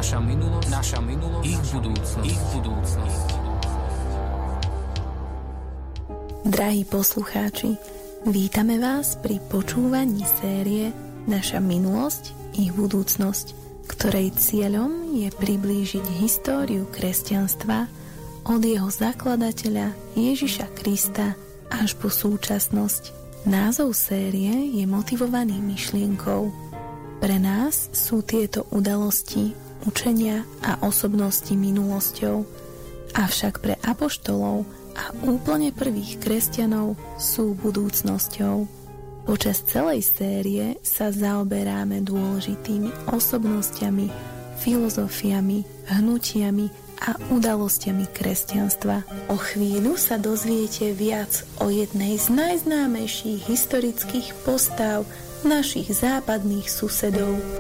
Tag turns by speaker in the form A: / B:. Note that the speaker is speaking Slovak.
A: naša minulosť, ich budúcnosť.
B: Drahí poslucháči, vítame vás pri počúvaní série Naša minulosť, ich budúcnosť, ktorej cieľom je priblížiť históriu kresťanstva od jeho zakladateľa Ježiša Krista až po súčasnosť. Názov série je motivovaný myšlienkou. Pre nás sú tieto udalosti, učenia a osobnosti minulosťou, avšak pre apoštolov a úplne prvých kresťanov sú budúcnosťou. Počas celej série sa zaoberáme dôležitými osobnostiami, filozofiami, hnutiami a udalosťami kresťanstva. O chvíľu sa dozviete viac o jednej z najznámejších historických postáv našich západných susedov.